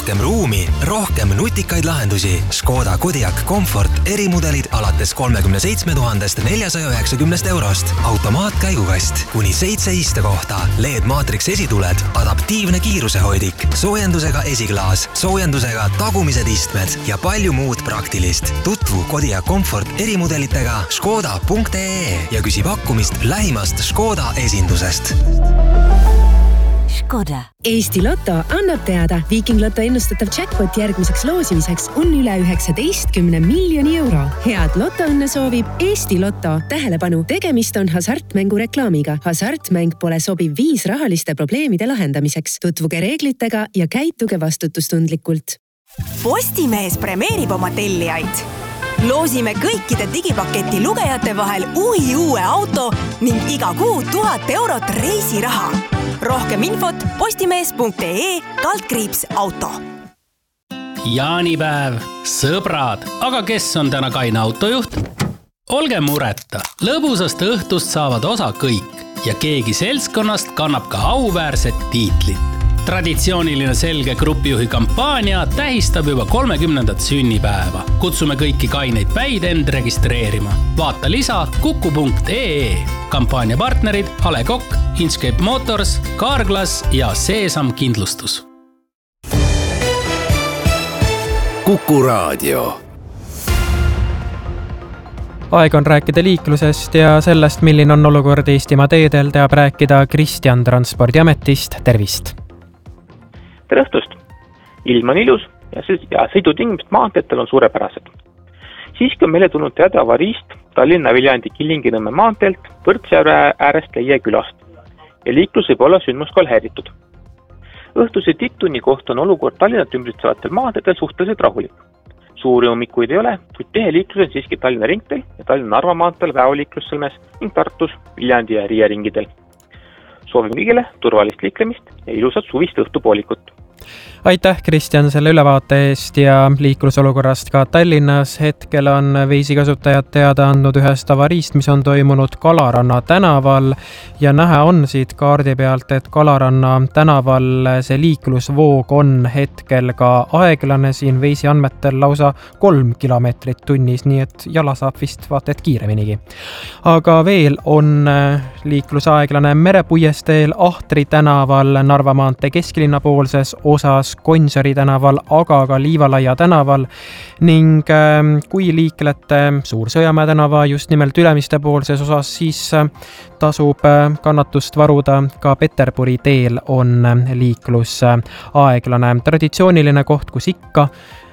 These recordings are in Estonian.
rohkem ruumi, rohkem nutikaid lahendusi. Škoda Kodiaq Comfort erimudelid alates 37 490 eurost. Automaatkäigukast, kuni 7 istekohta, LED Matrix esituled, adaptiivne kiirusehoidik, soojendusega esiklaas, soojendusega tagumised istmed ja palju muud praktilist. Tutvu Kodiaq Comfort erimudelitega škoda.ee ja küsi pakkumist lähimast Škoda esindusest. Škoda. Eesti Lotto annab teada, Viking Lotto ennustatav jackpot järgmiseks loosimiseks on üle 19 miljoni euro. Head lotoõnne soovib Eesti Lotto. Tähelepanu, tegemist on hasartmängu reklaamiga. Hasartmäng pole sobiv viis rahaliste probleemide lahendamiseks. Tutvuge reeglitega ja käituge vastutustundlikult. Postimees premeerib oma tellijaid. Loosime kõikide digipaketi lugejate vahel uue auto ning iga kuu 1000 eurot reisiraha. Rohkem infot postimees.ee/auto. Jaanipäev, sõbrad, aga kes on täna kaine autojuht? Olge mureta, lõbusast õhtust saavad osa kõik ja keegi seltskonnast kannab ka auväärset tiitlit. Traditsiooniline selge grupijuhi kampaania tähistab juba 30. sünnipäeva. Kutsume kõiki kaineid päid end registreerima. Vaata lisa kuku.ee. Kampaania partnerid Ale Kokk, Inscape Motors, Carglass ja Seesam Kindlustus. Kuku Raadio. Aeg on rääkida liiklusest ja sellest, milline on olukord Eestimaa teedel, teab rääkida Kristjan Transpordiametist. Tervist! Tere õhtust! Ilm on ilus ja sõidutingimused maanteetel on suurepärased. Siiski on meile tulnud teada avariist Tallinna Viljandi Killingi-Nõmme maanteelt Võrtsjärve äärest Leie külast ja liiklus võib olla sündmuskohal häiritud. Õhtuse tipptunni kohta on olukord Tallinnat ümbritsevatel maanteetel suhteliselt rahulik. Suuri ummikuid ei ole, kuid teheliiklus on siiski Tallinna ringteel ja Tallinna Narva maanteel Väoliiklussõlmes ning Tartus, Viljandi ja Riia ringidel. Soovime kõigile turvalist liiklemist ja ilusat suvist õhtupoolikut. Aitäh, Kristjan, selle ülevaate eest ja liiklusolukorrast ka Tallinnas. Hetkel on veisikasutajad teada andnud ühest avariist, mis on toimunud Kalaranna tänaval ja näha on siit kaardi pealt, et Kalaranna tänaval see liiklusvoog on hetkel ka aeglane, siin veisi andmetel lausa 3 kilomeetrit tunnis, nii et jala saab vist vaata et kiireminigi. Aga veel on liiklusaeglane Merepuiesteel, Ahtri tänaval, Narva maantee kesklinna poolses osas, Gonsiori tänaval, aga ka Liivalaia tänaval ning kui liiklete Suur-Sõjamäe tänava just nimelt Ülemiste poolses osas, siis tasub kannatust varuda. Ka Peterburi teel on liiklus aeglane. Traditsiooniline koht, kus ikka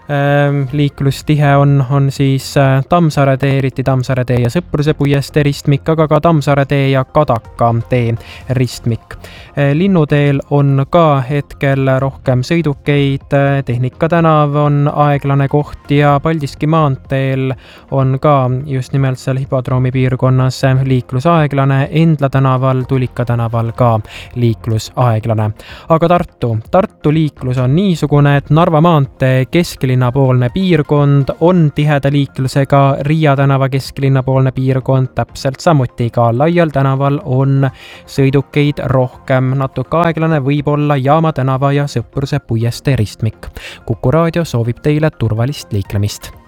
liiklustihe on siis Tammsaare tee, eriti Tammsaare tee ja Sõpruse puiestee ristmik, aga ka Tammsaare tee ja Kadaka tee ristmik. Linnuteel on ka hetkel rohkem sõidukeid, Tehnika tänav on aeglane koht ja Paldiski maanteel on ka just nimelt seal hipodroomi piirkonnas liiklus aeglane, Endla tänaval, Tulika tänaval ka liiklus aeglane. Aga Tartu liiklus on niisugune, et Narva maantee kesklinnapoolne piirkond on tiheda liiklusega, Riia tänava kesklinnapoolne piirkond täpselt samuti, ka Laial tänaval on sõidukeid rohkem, natuke aeglane võib olla Jaama tänava ja Sõpruse puiestee ristmik. Kuku Raadio soovib teile turvalist liiklemist.